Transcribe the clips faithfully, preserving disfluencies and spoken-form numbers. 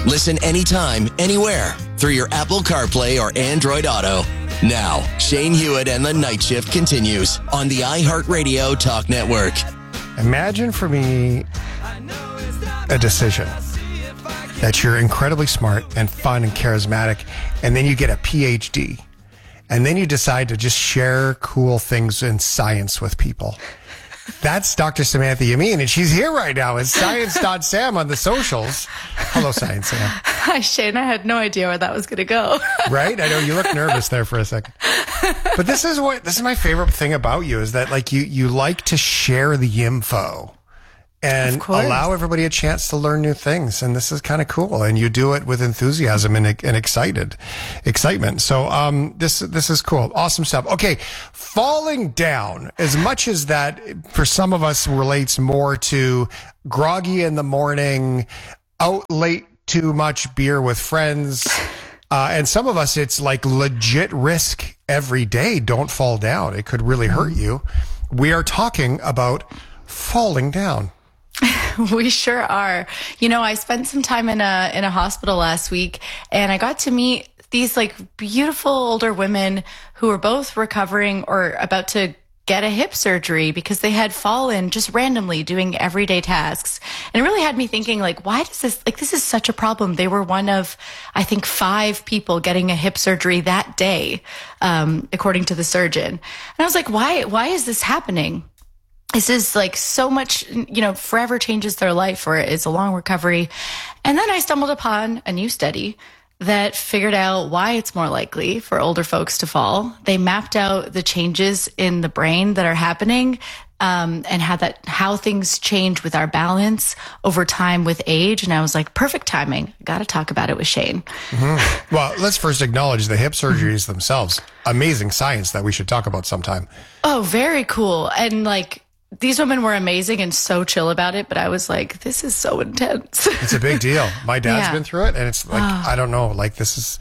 Listen anytime, anywhere through your Apple CarPlay or Android Auto. Now, Shane Hewitt and the Night Shift continues on the iHeartRadio Talk Network. Imagine for me a decision that you're incredibly smart and fun and charismatic, and then you get a P H D, and then you decide to just share cool things in science with people. That's Doctor Samantha Yamin, and she's here right now. It's Science dot Sam on the socials. Hello, Science Sam. Hi, Shane. I had no idea where that was going to go. Right? I know you look nervous there for a second. But this is what this is my favorite thing about you is that like you you like to share the info and allow everybody a chance to learn new things. And this is kind of cool. And you do it with enthusiasm and, and excited excitement. So um this this is cool. Awesome stuff. Okay. Falling down, as much as that for some of us relates more to groggy in the morning, out late, too much beer with friends. Uh, and some of us, it's like legit risk every day. Don't fall down. It could really hurt you. We are talking about falling down. We sure are. You know, I spent some time in a in a hospital last week, and I got to meet these like beautiful older women who were both recovering or about to get a hip surgery because they had fallen just randomly doing everyday tasks. And it really had me thinking, like, why does this, like, this is such a problem. They were one of, I think, five people getting a hip surgery that day, um, according to the surgeon. And I was like, why, why is this happening? This is like so much, you know, forever changes their life, or it's a long recovery. And then I stumbled upon a new study that figured out why it's more likely for older folks to fall. They mapped out the changes in the brain that are happening, um, and how that how things change with our balance over time with age. And I was like, perfect timing. Got to talk about it with Shane. Mm-hmm. Well, let's first acknowledge the hip surgeries themselves. Amazing science that we should talk about sometime. Oh, very cool. And like, these women were amazing and so chill about it, but I was like, this is so intense. It's a big deal. My dad's Yeah. been through it, and it's like, oh. I don't know, like this is,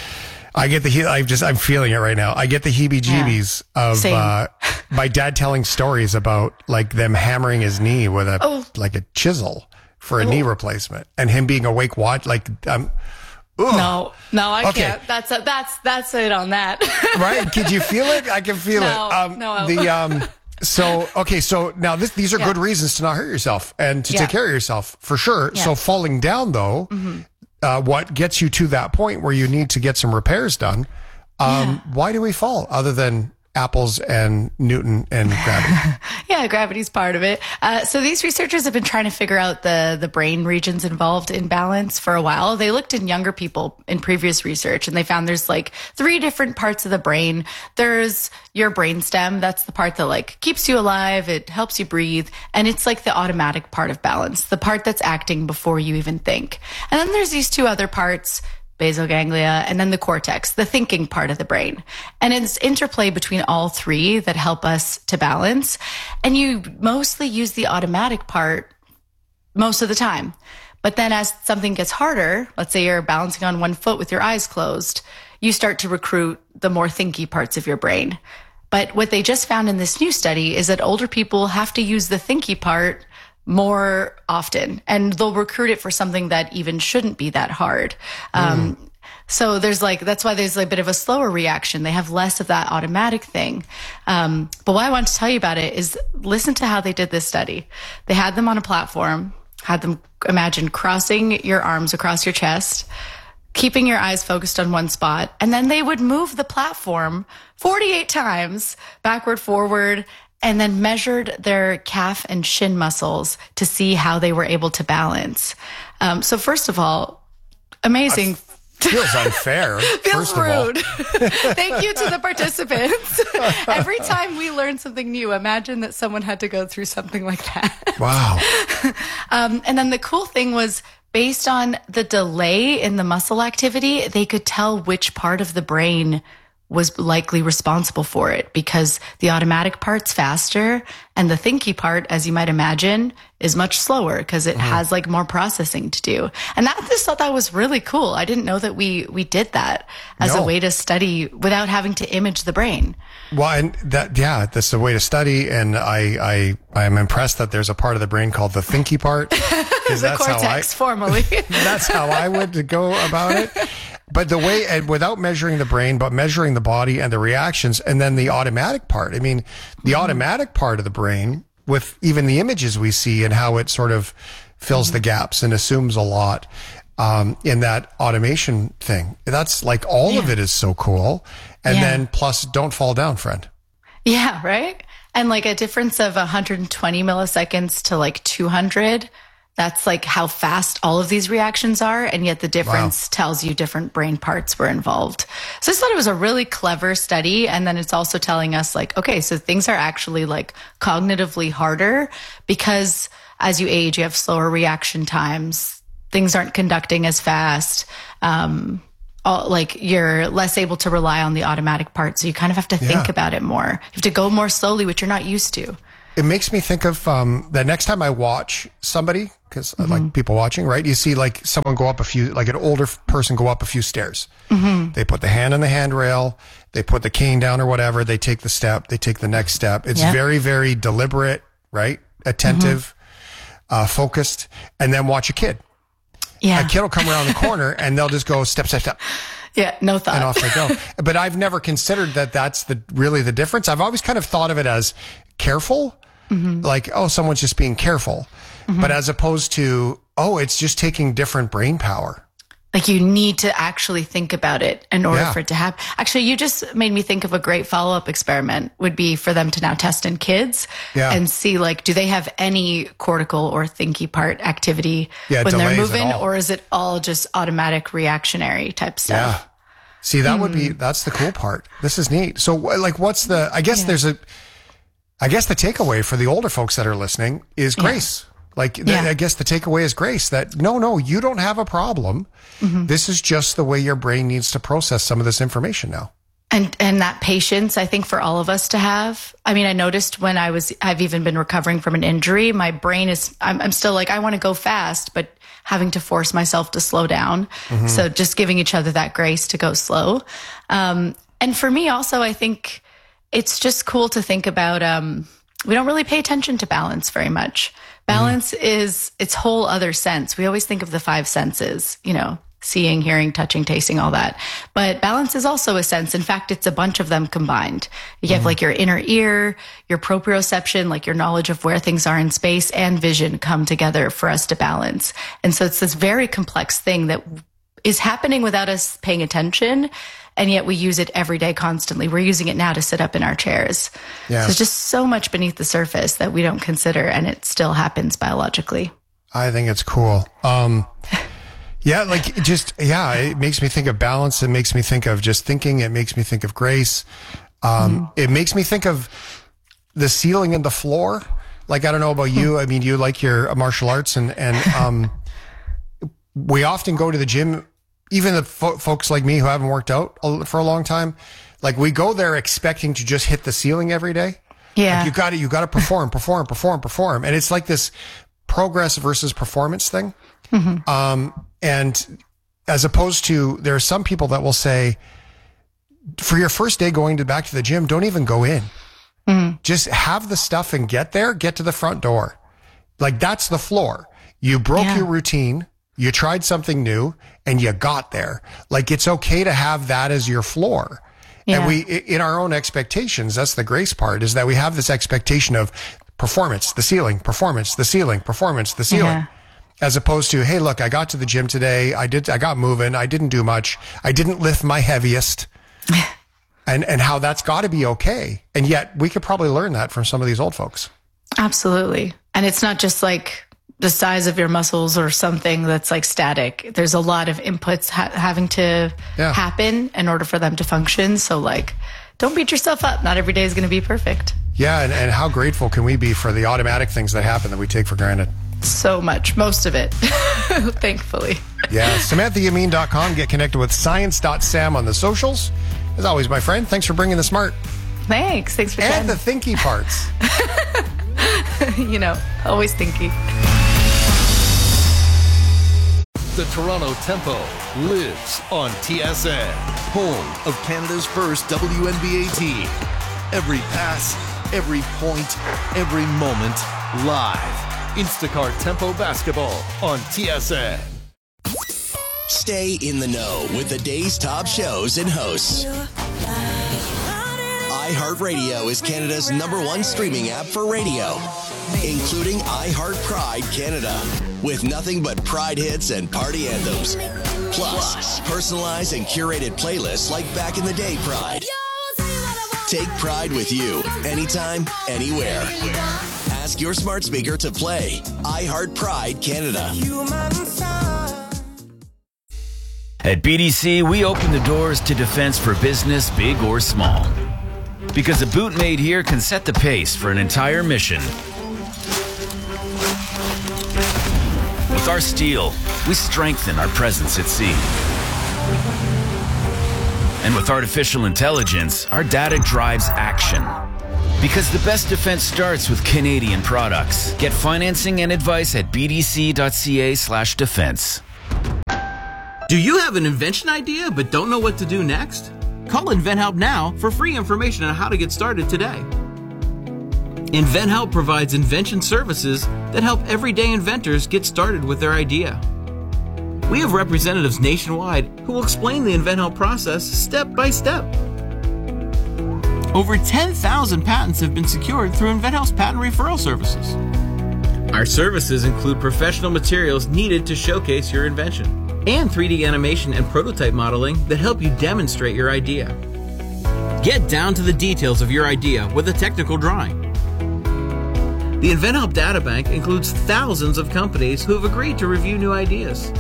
I get the, he- I just, I'm feeling it right now. I get the heebie-jeebies Yeah. of Same. uh, my dad telling stories about like them hammering his knee with a, Oh. like a chisel for a Oh. knee replacement, and him being awake, watch, like, um, ugh. No, no, I Okay. can't. That's a, that's that's it on that. Right? Could you feel it? I can feel No, it. Um, no. The, um, So, okay, so now this, these are Yeah. good reasons to not hurt yourself and to Yeah. take care of yourself, for sure. Yeah. So falling down, though, Mm-hmm. uh, what gets you to that point where you need to get some repairs done, um, Yeah. why do we fall other than apples and Newton and gravity? Yeah, gravity's part of it. Uh, so these researchers have been trying to figure out the, the brain regions involved in balance for a while. They looked in younger people in previous research, and they found there's like three different parts of the brain. There's your brainstem. That's the part that like keeps you alive. It helps you breathe. And it's like the automatic part of balance, the part that's acting before you even think. And then there's these two other parts, basal ganglia, and then the cortex, the thinking part of the brain. And it's interplay between all three that help us to balance. And you mostly use the automatic part most of the time. But then as something gets harder, let's say you're balancing on one foot with your eyes closed, you start to recruit the more thinky parts of your brain. But what they just found in this new study is that older people have to use the thinky part more often, and they'll recruit it for something that even shouldn't be that hard. Um, mm. So there's like, that's why there's a bit of a slower reaction. They have less of that automatic thing. Um, but why I want to tell you about it is listen to how they did this study. They had them on a platform, had them imagine crossing your arms across your chest, keeping your eyes focused on one spot, and then they would move the platform forty-eight times backward, forward, and then measured their calf and shin muscles to see how they were able to balance. Um, so first of all, amazing. Feels unfair. Feels first rude. Of all. Thank you to the participants. Every time we learn something new, imagine that someone had to go through something like that. Wow. um, and then the cool thing was, based on the delay in the muscle activity, they could tell which part of the brain was likely responsible for it, because the automatic part's faster and the thinky part, as you might imagine, is much slower because it mm-hmm. has like more processing to do. And that, I just thought that was really cool. I didn't know that we we did that as no. a way to study without having to image the brain. Well, and that, yeah, that's a way to study. And I, I, I am impressed that there's a part of the brain called the thinky part. the that's cortex, how I, formally. That's how I would go about it. But the way, and without measuring the brain, but measuring the body and the reactions, and then the automatic part. I mean, the mm-hmm. automatic part of the brain, with even the images we see and how it sort of fills mm-hmm. the gaps and assumes a lot um, in that automation thing. That's like all yeah. of it is so cool. And yeah. then plus, don't fall down, friend. Yeah, right? And like a difference of one hundred twenty milliseconds to like two hundred. That's like how fast all of these reactions are. And yet the difference wow. tells you different brain parts were involved. So I just thought it was a really clever study. And then it's also telling us like, okay, so things are actually like cognitively harder because as you age, you have slower reaction times. Things aren't conducting as fast. Um, all, like you're less able to rely on the automatic part. So you kind of have to think yeah. about it more. You have to go more slowly, which you're not used to. It makes me think of um, the next time I watch somebody, because mm-hmm. I like people watching, right? You see like someone go up a few, like an older person go up a few stairs. Mm-hmm. They put the hand on the handrail, they put the cane down or whatever, they take the step, they take the next step. It's yeah. very, very deliberate, right? Attentive, mm-hmm. uh, focused, and then watch a kid. Yeah. A kid will come around the corner and they'll just go step, step, step. Yeah, no thought. And off they go. But I've never considered that that's the really the difference. I've always kind of thought of it as careful. Mm-hmm. Like, oh, someone's just being careful. Mm-hmm. But as opposed to, oh, it's just taking different brain power. Like you need to actually think about it in order yeah. for it to happen. Actually, you just made me think of a great follow-up experiment would be for them to now test in kids yeah. and see like, do they have any cortical or thinky part activity yeah, when they're moving, or is it all just automatic reactionary type stuff? Yeah. See, that mm. would be, that's the cool part. This is neat. So like, what's the, I guess yeah. there's a, I guess the takeaway for the older folks that are listening is grace. Yeah. Like, yeah. I guess the takeaway is grace that no, no, you don't have a problem. Mm-hmm. This is just the way your brain needs to process some of this information now. And, and that patience, I think for all of us to have. I mean, I noticed when I was, I've even been recovering from an injury, my brain is, I'm, I'm still like, I want to go fast, but having to force myself to slow down. Mm-hmm. So just giving each other that grace to go slow. Um, and for me also, I think, it's just cool to think about, um, we don't really pay attention to balance very much. Balance mm. is its whole other sense. We always think of the five senses, you know, seeing, hearing, touching, tasting, all that. But balance is also a sense. In fact, it's a bunch of them combined. You have mm. like your inner ear, your proprioception, like your knowledge of where things are in space, and vision come together for us to balance. And so it's this very complex thing that is happening without us paying attention. And yet we use it every day constantly. We're using it now to sit up in our chairs. Yeah. So there's just so much beneath the surface that we don't consider, and it still happens biologically. I think it's cool. Um, yeah, like just, yeah, it makes me think of balance. It makes me think of just thinking. It makes me think of grace. Um, mm. It makes me think of the ceiling and the floor. Like, I don't know about you. I mean, you like your martial arts, and, and um, we often go to the gym. Even the fo- folks like me who haven't worked out for a long time, like we go there expecting to just hit the ceiling every day. Yeah. Like you got to, you got to perform, perform, perform, perform. And it's like this progress versus performance thing. Mm-hmm. Um, and as opposed to, there are some people that will say, for your first day going to back to the gym, don't even go in. Mm-hmm. Just have the stuff and get there, get to the front door. Like that's the floor. You broke yeah. your routine. You tried something new and you got there. Like it's okay to have that as your floor. Yeah. And we, in our own expectations, that's the grace part, is that we have this expectation of performance, the ceiling, performance, the ceiling, performance, the ceiling. Yeah. As opposed to, hey, look, I got to the gym today. I did, I got moving. I didn't do much. I didn't lift my heaviest. and, and how that's got to be okay. And yet we could probably learn that from some of these old folks. Absolutely. And it's not just like the size of your muscles or something that's like static. There's a lot of inputs ha- having to yeah. happen in order for them to function. So like, don't beat yourself up. Not every day is going to be perfect. Yeah. And, and how grateful can we be for the automatic things that happen that we take for granted? So much, most of it, thankfully. Yeah. Samantha Yamin dot com. Get connected with science dot sam on the socials. As always, my friend, thanks for bringing the smart. Thanks. Thanks for And the thinky parts. You know, always thinky. The Toronto Tempo lives on T S N, home of Canada's first W N B A team. Every pass, every point, every moment, live. Instacart Tempo Basketball on T S N. Stay in the know with the day's top shows and hosts. iHeartRadio is Canada's number one streaming app for radio, including iHeart Pride Canada, with nothing but Pride hits and party anthems. Plus, personalized and curated playlists like Back in the Day Pride. Take Pride with you, anytime, anywhere. Ask your smart speaker to play iHeart Pride Canada. At B D C, we open the doors to defense for business, big or small. Because a boot made here can set the pace for an entire mission. With our steel, we strengthen our presence at sea. And with artificial intelligence, our data drives action. Because the best defense starts with Canadian products. Get financing and advice at bdc.ca slash defense. Do you have an invention idea but don't know what to do next? Call InventHelp now for free information on how to get started today. InventHelp provides invention services that help everyday inventors get started with their idea. We have representatives nationwide who will explain the InventHelp process step by step. Over ten thousand patents have been secured through InventHelp's patent referral services. Our services include professional materials needed to showcase your invention, and three D animation and prototype modeling that help you demonstrate your idea. Get down to the details of your idea with a technical drawing. The InventHelp Databank includes thousands of companies who have agreed to review new ideas.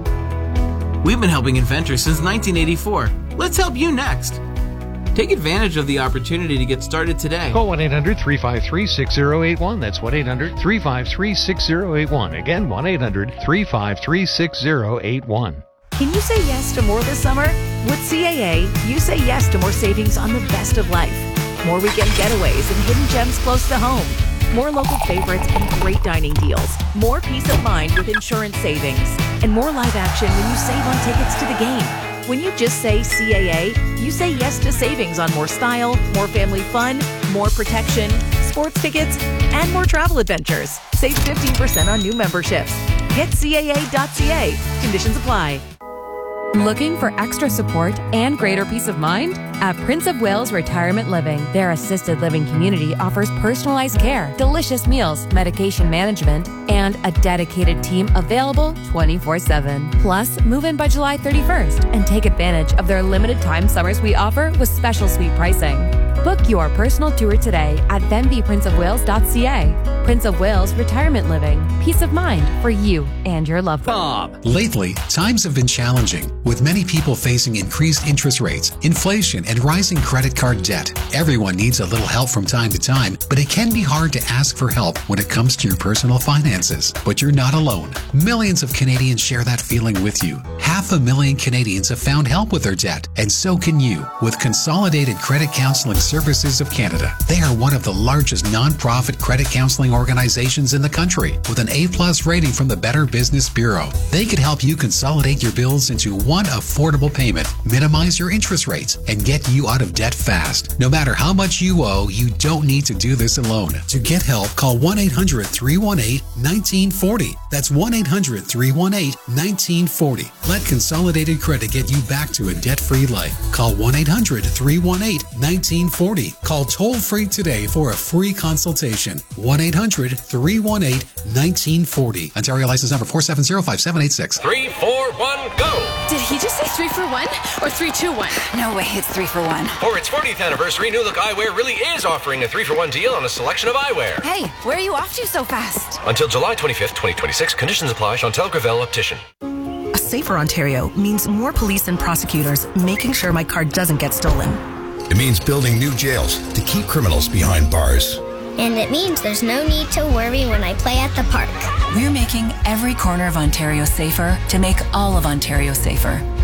We've been helping inventors since nineteen eighty-four. Let's help you next. Take advantage of the opportunity to get started today. Call one eight hundred three five three six zero eight one. That's one eight hundred three five three six zero eight one. Again, one eight hundred three five three six zero eight one. Can you say yes to more this summer? With C A A, you say yes to more savings on the best of life. More weekend getaways and hidden gems close to home. More local favorites and great dining deals. More peace of mind with insurance savings. And more live action when you save on tickets to the game. When you just say C A A, you say yes to savings on more style, more family fun, more protection, sports tickets, and more travel adventures. Save fifteen percent on new memberships. Get C A A dot C A. Conditions apply. Looking for extra support and greater peace of mind? At Prince of Wales Retirement Living, their assisted living community offers personalized care, delicious meals, medication management, and a dedicated team available twenty-four seven. Plus, move in by July thirty-first and take advantage of their limited time summer suite offer with special suite pricing. Book your personal tour today at venby prince of wales dot c a. Prince of Wales Retirement Living. Peace of mind for you and your loved one. Lately, times have been challenging, with many people facing increased interest rates, inflation, and rising credit card debt. Everyone needs a little help from time to time, but it can be hard to ask for help when it comes to your personal finances. But you're not alone. Millions of Canadians share that feeling with you. Half a million Canadians have found help with their debt, and so can you with Consolidated Credit Counseling Services of Canada. They are one of the largest non-profit credit counseling organizations in the country, with an A-plus rating from the Better Business Bureau. They could help you consolidate your bills into one affordable payment, minimize your interest rates, and get you out of debt fast. No matter how much you owe, you don't need to do this alone. To get help, call one eight hundred three one eight one nine four zero. That's one eight hundred three one eight one nine four zero. Let Consolidated Credit get you back to a debt-free life. Call one eight hundred three one eight one nine four zero. Call toll-free today for a free consultation. one eight hundred three one eight one nine four zero. Ontario license number four seven zero five seven eight six. Three, four, one, go! Did he just say three for one or three, two, one? No way, it's three for one. For its fortieth anniversary, New Look Eyewear really is offering a three for one deal on a selection of eyewear. Hey, where are you off to so fast? Until July twenty-fifth, twenty twenty-six. Conditions apply. Chantel Gravel, Optician. A safer Ontario means more police and prosecutors making sure my car doesn't get stolen. It means building new jails to keep criminals behind bars. And it means there's no need to worry when I play at the park. We're making every corner of Ontario safer to make all of Ontario safer.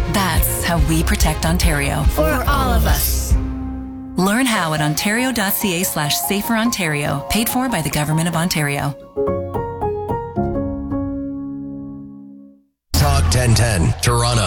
That's how we protect Ontario. For all of us. Learn how at ontario.ca slash safer Ontario. Paid for by the Government of Ontario. Talk ten ten, Toronto.